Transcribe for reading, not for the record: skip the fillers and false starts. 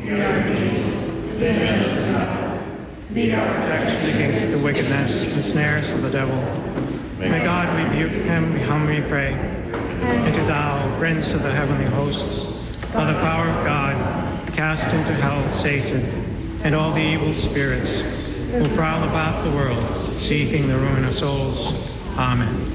Protection against the wickedness and snares of the devil. May God rebuke him, we humbly pray. And to thou, Prince of the heavenly hosts, by the power of God, cast into hell Satan and all the evil spirits who prowl about the world, seeking the ruin of souls. Amen.